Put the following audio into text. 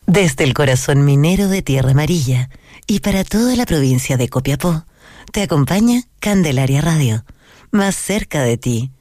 Desde el corazón minero de Tierra Amarilla y para toda la provincia de Copiapó, te acompaña Candelaria Radio, más cerca de ti